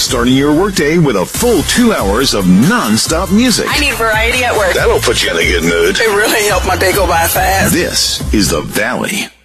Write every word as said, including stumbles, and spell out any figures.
starting your workday with a full two hours of non-stop music. I need variety at work. That'll put you in a good mood. It really helped my day go by fast. This is The Valley.